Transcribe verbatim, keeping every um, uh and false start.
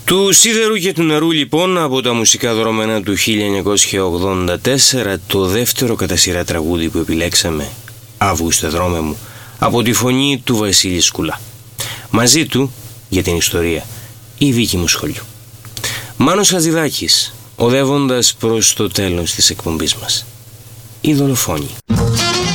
Του Σίδερου και του Νερού λοιπόν, από τα μουσικά δρόμενα του χίλια εννιακόσια ογδόντα τέσσερα, το δεύτερο κατά σειρά τραγούδι που επιλέξαμε, Αύγουστε δρόμε μου, από τη φωνή του Βασίλη Σκουλά. Μαζί του, για την ιστορία, η Βίκη μου Σχολιού. Μάνος Χατζηδάκης, οδεύοντας προς το τέλος της εκπομπής μας. Οι δολοφόνοι.